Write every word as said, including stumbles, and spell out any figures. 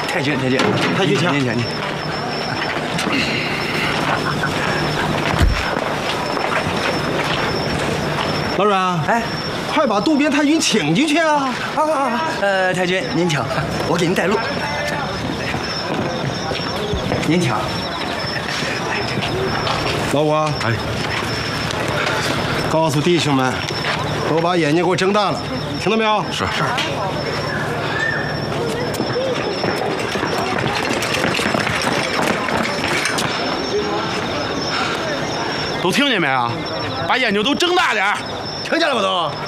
太君，太君， 太君请， 您请，您。 老阮， 哎， 快把渡边太君请进去啊！ 啊啊！呃，太君您请，我给您带路。您请。 老五，哎，告诉弟兄们，都把眼睛给我睁大了，听到没有？ 是是。 都听见没啊？把眼睛都睁大点儿！ 听见了吗？都。